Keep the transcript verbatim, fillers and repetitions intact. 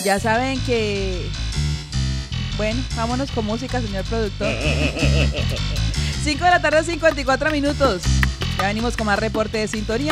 Ya saben que... Bueno, vámonos con música, señor productor. cinco de la tarde, cincuenta y cuatro minutos. Ya venimos con más reporte de sintonía.